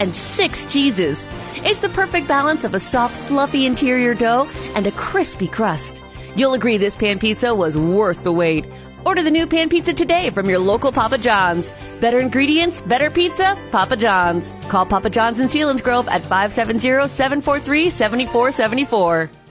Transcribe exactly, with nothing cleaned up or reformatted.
and six cheeses. It's the perfect balance of a soft, fluffy interior dough and a crispy crust. You'll agree this pan pizza was worth the wait. Order the new pan pizza today from your local Papa John's. Better ingredients, better pizza, Papa John's. Call Papa John's in Sealands Grove at five seven zero, seven four three, seven four seven four.